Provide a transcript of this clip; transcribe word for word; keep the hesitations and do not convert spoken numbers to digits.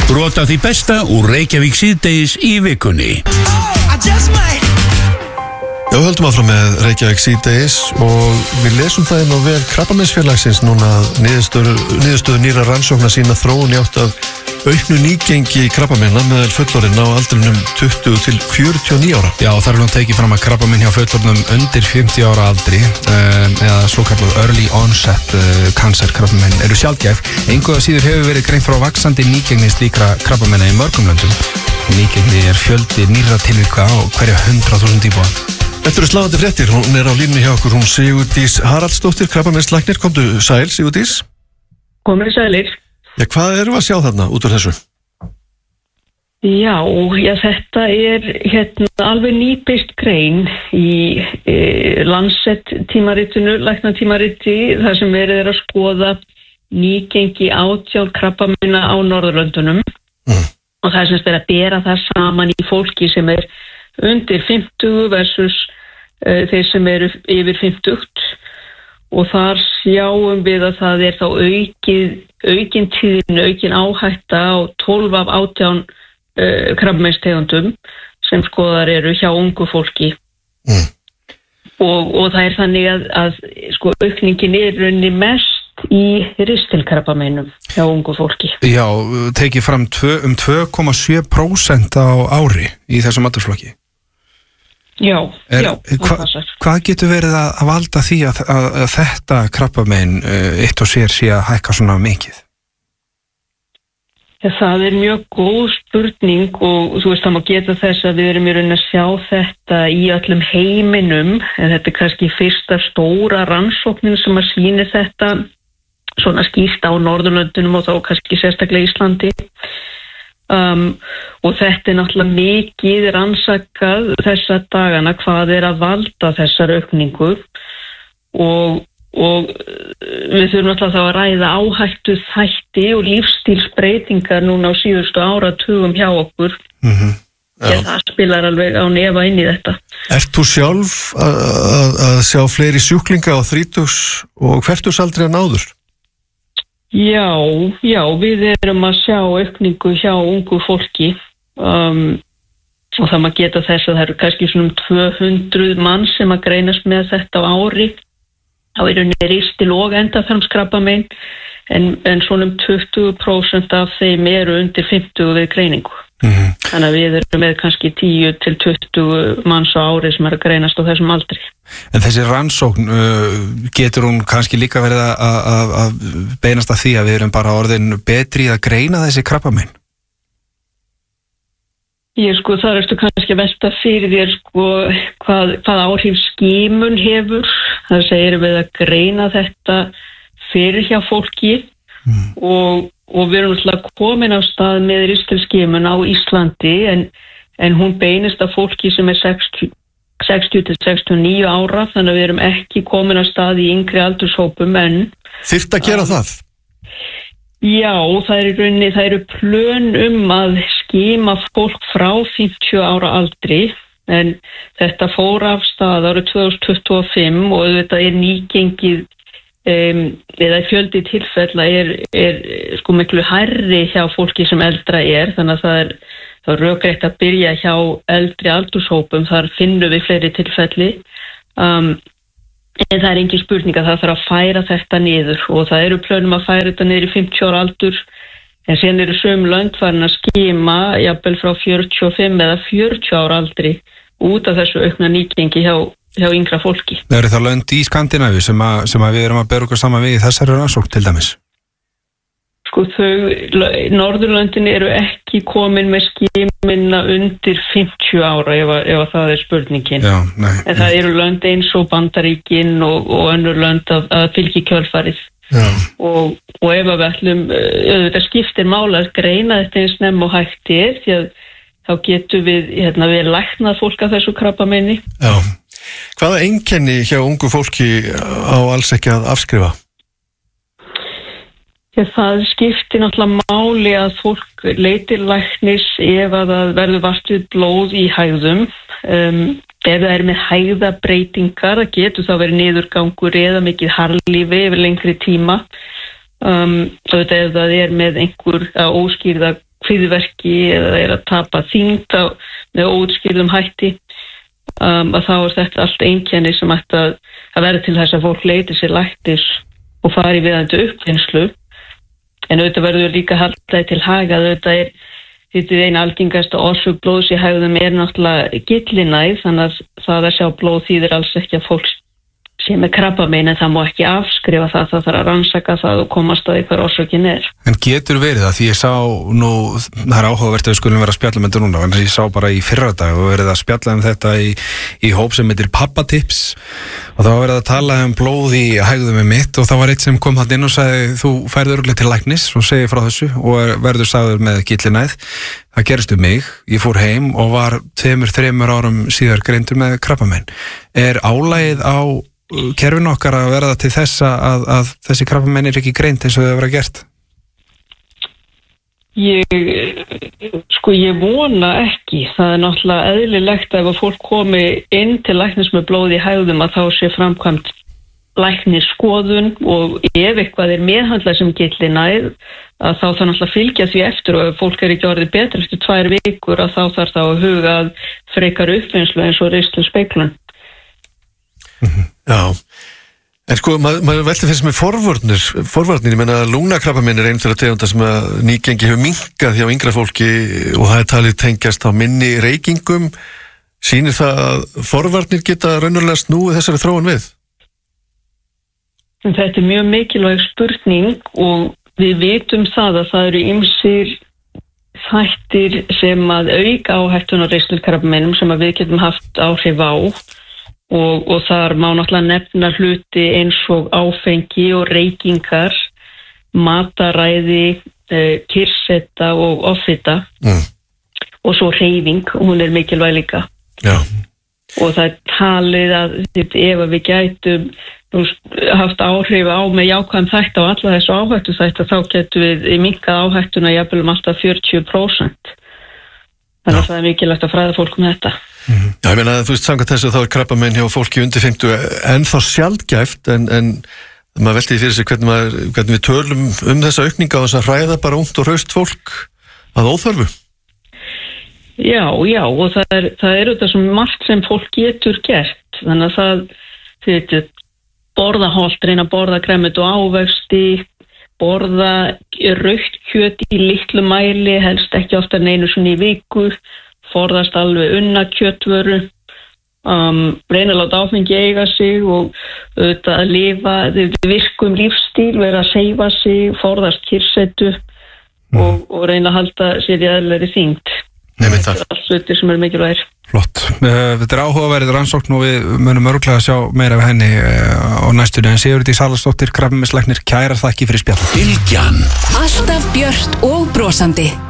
Brot af því besta úr Reykjavík síðdegis í vikunni. Já, höldum áfram með Reykjavík síðdegis og við lesum það inn á vel Krabbameinsfélagsins núna niðurstöðu nýra rannsókna sína þróun í átt af auknu nýgengi krabbameina meðal fullorðinna á aldrinum tuttugu til fjörutíu og níu ára. Já, það er nú tekið fram að krabbamein hjá fullorðnum undir fimmtíu ára aldri um, eða svo kallað early onset uh, cancer krabbamein eru sjaldgæf. Engu að síður hefur verið greint frá vaxandi nýgengni slíkra krabbameina í mörgum löndum. Nýgengni er fjöldi nýrra tilvika á hverja hundrað þúsund íbúa. Þetta eru sláandi fréttir, hún er á línunni hjá okkur, hún Sigurdís Haraldsdóttir, krabbameinslæknir. Komdu sæl, Sigurdís. Komið sælir. Já, hvað erum við að sjá þarna út úr þessu? Já, já, þetta er hérna alveg nýbyrst grein í e, Lancet tímaritinu, læknatímariti, þar sem verið er að skoða nýgengi átján krabbameina á Norðurlöndunum mm. og það er semst verið að bera það saman í fólki sem er undir fimmtugu versus uh, þeir sem eru yfir fimmtugt og þar sjáum við að það er þá aukið, aukin tíðin, aukin áhætta á tólf af átján uh, krabbameinstegundum sem skoðar eru hjá ungu fólki mm. og, og það er þannig að, að sko, aukningin er runni mest í ristilkrabbameinum hjá ungu fólki. Já, tekið fram tvö, um tvö komma sjö prósent á ári í þessum aldursflokki. Já, er, já, hva, hvað getur verið að, að valda því að, að, að þetta krabbamein uh, eitt og sér sé að hækka svona mikið? Ja, það er mjög góð spurning og þú veist það má geta þess að við erum í raun að sjá þetta í öllum heiminum en þetta er kannski fyrsta stóra rannsóknin sem að sýni þetta svona skýrt á Norðurlöndunum og þá kannski sérstaklega Íslandi. Um, og þetta er náttúrulega mikið rannsakað þessa dagana hvað er að valda þessar aukningu og, og við þurfum náttúrulega þá að ræða áhættu þætti og lífstílsbreytingar núna á síðustu áratugum hjá okkur mm-hmm. ja, það spilar alveg á nefa inn í þetta. Ert þú sjálf að sjá fleiri sjúklinga á þrítugs og fertugsaldri en áður? Já, já, við erum að sjá aukningu hjá ungu fólki um, og það maður geta þess að það eru kannski svona tvö hundruð mann sem að greinast með þetta á ári. Þá er unni ristil og endaþarmskrabbamein en, en svona um tuttugu prósent af þeim eru undir fimmtugu við greiningu. Mm-hmm. Þannig að við erum með kannski tíu til tuttugu manns á ári sem er að greinast á þessum aldri. En þessi rannsókn, uh, getur hún kannski líka verið að, að beinast að því að við erum bara orðin betri að greina þessi krabbamein? Ég sko, það erstu kannski að velta fyrir þér sko hvað, hvað áhrif skímun hefur. Það segir við að greina þetta fyrir hjá fólki mm. og og við erum alltaf komin á stað með ristilskimun á Íslandi en, en hún beinist af fólki sem er sextíu til sextíu og níu ára þannig að við erum ekki komin á stað í yngri aldurshópum en Þyrfti að gera um, það? Já, það er í rauninni, það eru plön um að skima fólk frá fimmtíu ára aldri en þetta fór af stað árið tvö þúsund tuttugu og fimm og þetta er nýgengið Um, eða fjöldi tilfella er, er sko miklu hærri hjá fólki sem eldra er þannig að það er, það er rökrétt að byrja hjá eldri aldurshópum þar finnum við fleiri tilfelli um, en það er engin spurning að það þarf að færa þetta niður og það eru plönum að færa þetta niður í fimmtíu ára aldur en sen eru sum lönd farin að skima jafnvel frá fjörutíu og fimm eða fjörutíu ára aldri út af þessu aukna nýgengi hjá hjá yngra fólki. Það eru það lönd í Skandinavíu sem, sem að við erum að bera okkur saman við í þessari rannsókn til dæmis? Sko þau, Norðurlöndin eru ekki komin með skimina undir fimmtíu ára ef, ef það er spurningin. Já, nei, en það eru lönd eins og Bandaríkin og, og önnur lönd að, að fylgi kjölfarið. Og, og ef við ætlum, þetta skiptir mála að greina þetta eins nefn og hægt er því að þá getum við, hérna, við læknað fólk af þessu krabbameini. Já. Hvaða einkenni hjá ungu fólki á alls ekki að afskrifa? Já, það skiptir náttúrulega máli að fólk leitir læknis ef að það verður vart við blóð í hægðum. Um, ef það er með hægðabreytingar, það getur þá verið niðurgangur eða mikið harðlífi yfir lengri tíma. Um, ef það er með einhver óskýrða kviðverki eða er að tapa þyngd á, með óútskýrðum hætti, um, að þá er þetta allt einkenni sem ætti að, að vera til þess að fólk leiti sér læknis og fari viðandi uppvinnslu. En auðvitað verður líka haldið til haga, auðvitað er þetta eina algengasta orsök blóðs í hægðum er náttúrulega gyllinæð, þannig að það að sjá blóð þýðir alls ekki að fólk sem er krabbamein, en það má ekki afskrifa það, það þarf að rannsaka það og komast að hver orsökin er. En getur verið það, því ég sá nú, það er áhugavert að við skulum vera að spjalla með þetta núna, en ég sá bara í fyrra dag og verið að spjalla um þetta í, í hóp sem heitir Pappatips og það var verið að tala um blóð í hægðum með mitt og það var eitt sem kom þarna inn og sagði þú færið örugglega til læknis og segi frá þessu og verður sagður með gyllinæð. Það gerist um mig, ég fór heim og var tveimur, þremur árum síðar greindur með krabbamein. Er álagið á kerfinu okkar að verða til þess að, að þessi krabbamein er ekki greind eins og þau vera gert? Ég, sko ég vona ekki. Það er náttúrulega eðlilegt að ef fólk komi inn til læknis með blóð í hægðum að þá sé framkvæmt læknisskoðun og ef eitthvað er meðhandlað sem gyllinæð að þá þarf náttúrulega að fylgja því eftir og ef fólk er ekki orðið betra eftir tvær vikur að þá þarf þá að huga að frekar uppvinnslu eins og ristlu speglun. Mm-hmm. Já, en sko maður, maður velti fyrst með forvörnir, forvörnir, ég meina lungnakrabbamein er einn þeirra tegunda sem að nýgengi hefur minnkað hjá yngra fólki og það er talið tengjast á minni reykingum. Sýnir það að forvörnir geta raunverulega snúið þessari þróun við? Þetta er mjög mikilvæg spurning og við vitum það að það eru ýmsir þættir sem að auka áhættuna á ristilkrabbameinum sem að við getum haft áhrif á. Og, og þar má náttúrulega nefna hluti eins og áfengi og reykingar, mataræði, eh, kyrrseta og offita mm. og svo hreyfing, hún er mikilvæg líka. Já. Og það er talið að ef við gætum haft áhrif á með jákvæðum þætti á alla þessu áhættu þætti þá getum við minnkað áhættuna jafnvel um alltaf fjörutíu prósent. Þannig að það er mikilvægt að fræða fólk um þetta. Mm-hmm. Já, ég meina að þú veist samkvæmt þessu þá er krabbamein hjá fólki undir fimmtíu ennþá sjaldgæft en, en maður velti fyrir sig hvernig, maður, hvernig við tölum um þessa aukninga og þess að hræða bara ungt og hraust fólk að óþörfu. Já, já og það er, það er þetta sem margt sem fólk getur gert þannig að það, þið veitir, borða holt, reyna að borða grænmeti og ávexti, borða rautt kjöt í litlu mæli, helst ekki oftar en einu sinni í viku, forðast alveg unna kjötvöru, um, reyna að láta áfengi eiga sig og auðvitað að lifa virkum lífstíl, vera að seifa sig, forðast kyrrsetu mm. og, og reyna að halda sér í eðlilegri þyngd. Þetta er allt hlutir sem eru mikilvægir. Flott. Þetta er áhugaverið rannsókn og við munum öruglega að sjá meira af henni á næstunni en Sigurdís Haraldsdóttir, krabbameinslæknir, kærar þakki fyrir spjall. Bylgjan. Alltaf björt og brosandi.